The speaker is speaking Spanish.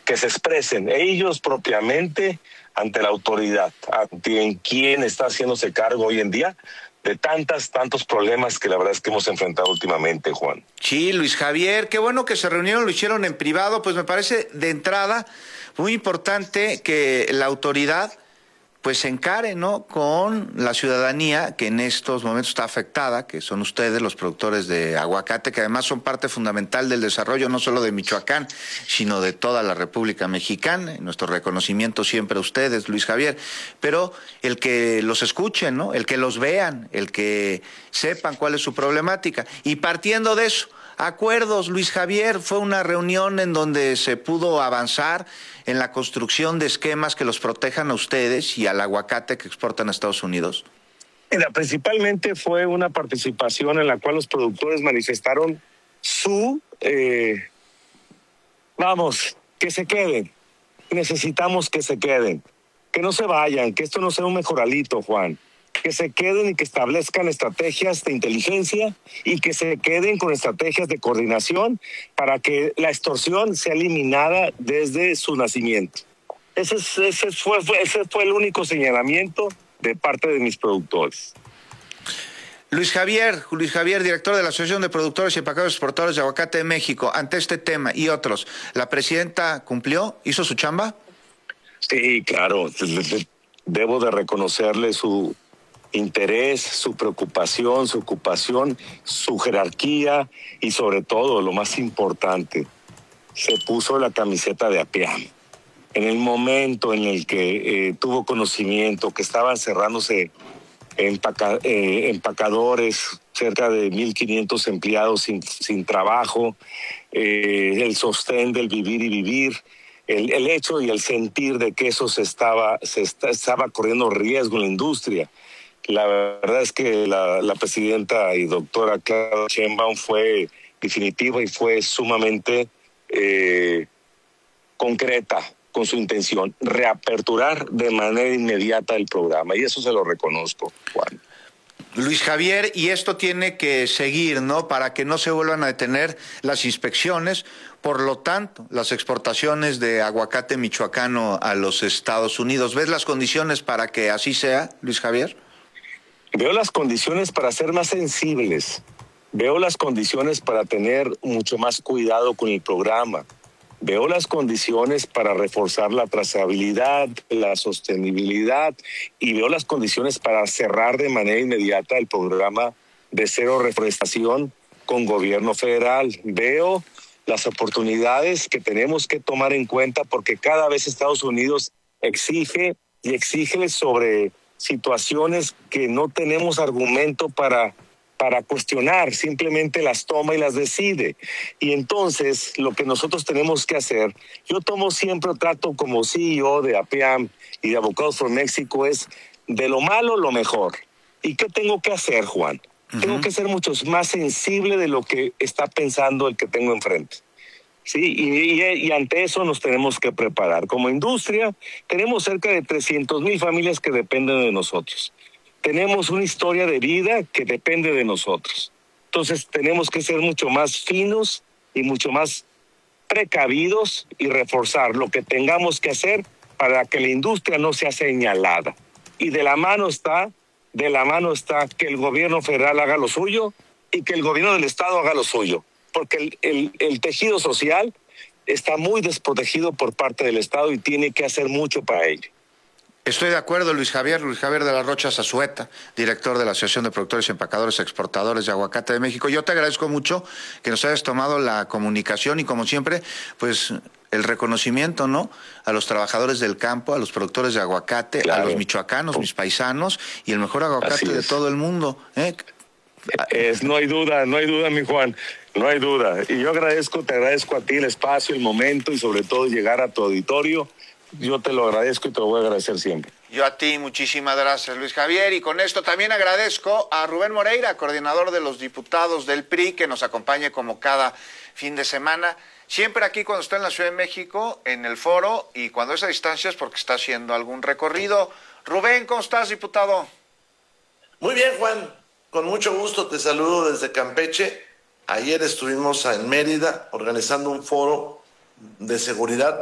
que se expresen ellos propiamente ante la autoridad, ante quien está haciéndose cargo hoy en día de tantos problemas que la verdad es que hemos enfrentado últimamente, Juan. Sí, Luis Javier, qué bueno que se reunieron, lo hicieron en privado, pues me parece de entrada muy importante que la autoridad pues se encare, ¿no?, con la ciudadanía que en estos momentos está afectada, que son ustedes, los productores de aguacate, que además son parte fundamental del desarrollo no solo de Michoacán, sino de toda la República Mexicana. Nuestro reconocimiento siempre a ustedes, Luis Javier, pero el que los escuchen, ¿no?, el que los vean, el que sepan cuál es su problemática. Y partiendo de eso, acuerdos, Luis Javier, fue una reunión en donde se pudo avanzar en la construcción de esquemas que los protejan a ustedes y al aguacate que exportan a Estados Unidos. Mira, principalmente fue una participación en la cual los productores manifestaron su, que se queden, necesitamos que se queden, que no se vayan, que esto no sea un mejoralito, Juan. Que se queden y que establezcan estrategias de inteligencia y que se queden con estrategias de coordinación para que la extorsión sea eliminada desde su nacimiento. Ese fue el único señalamiento de parte de mis productores. Luis Javier, director de la Asociación de Productores y Empacadores Exportadores de Aguacate de México, ante este tema y otros, ¿la presidenta cumplió? ¿Hizo su chamba? Sí, claro. Debo de reconocerle su interés, su preocupación, su ocupación, su jerarquía y sobre todo, lo más importante, se puso la camiseta de APIAM. En el momento en el que tuvo conocimiento que estaban cerrándose empacadores, cerca de 1,500 empleados sin trabajo, el sostén del vivir y vivir, el hecho y el sentir de que eso estaba corriendo riesgo en la industria. La verdad es que la presidenta y doctora Claudia Sheinbaum fue definitiva y fue sumamente concreta con su intención, reaperturar de manera inmediata el programa, y eso se lo reconozco, Juan. Luis Javier, y esto tiene que seguir, ¿no?, para que no se vuelvan a detener las inspecciones, por lo tanto, las exportaciones de aguacate michoacano a los Estados Unidos. ¿Ves las condiciones para que así sea, Luis Javier? Veo las condiciones para ser más sensibles, veo las condiciones para tener mucho más cuidado con el programa, veo las condiciones para reforzar la trazabilidad, la sostenibilidad, y veo las condiciones para cerrar de manera inmediata el programa de cero reforestación con gobierno federal. Veo las oportunidades que tenemos que tomar en cuenta porque cada vez Estados Unidos exige sobre situaciones que no tenemos argumento para cuestionar, simplemente las toma y las decide. Y entonces lo que nosotros tenemos que hacer, yo trato como CEO de APIAM y de Avocados for México, es de lo malo lo mejor. ¿Y qué tengo que hacer, Juan? Tengo que ser mucho más sensible de lo que está pensando el que tengo enfrente. Sí, y ante eso nos tenemos que preparar. Como industria, tenemos cerca de 300,000 familias que dependen de nosotros. Tenemos una historia de vida que depende de nosotros. Entonces, tenemos que ser mucho más finos y mucho más precavidos y reforzar lo que tengamos que hacer para que la industria no sea señalada. Y de la mano está que el gobierno federal haga lo suyo y que el gobierno del estado haga lo suyo. Porque el tejido social está muy desprotegido por parte del Estado y tiene que hacer mucho para ello. Estoy de acuerdo, Luis Javier de la Rocha Zazueta, director de la Asociación de Productores y Empacadores Exportadores de Aguacate de México. Yo te agradezco mucho que nos hayas tomado la comunicación y, como siempre, pues el reconocimiento, ¿no?, a los trabajadores del campo, a los productores de aguacate, claro, a los michoacanos, mis paisanos, y el mejor aguacate de todo el mundo, ¿eh? No hay duda, mi Juan, no hay duda. Y yo te agradezco a ti el espacio, el momento y sobre todo llegar a tu auditorio. Yo te lo agradezco y te lo voy a agradecer siempre. Yo a ti, muchísimas gracias, Luis Javier. Y con esto también agradezco a Rubén Moreira, coordinador de los diputados del PRI, que nos acompañe como cada fin de semana. Siempre aquí cuando está en la Ciudad de México, en el foro, y cuando es a distancia es porque está haciendo algún recorrido. Rubén, ¿cómo estás, diputado? Muy bien, Juan. Con mucho gusto te saludo desde Campeche. Ayer estuvimos en Mérida organizando un foro de seguridad